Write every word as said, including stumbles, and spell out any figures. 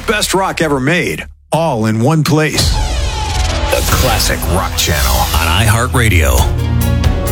best rock ever made, all in one place. The Classic Rock Channel on iHeartRadio.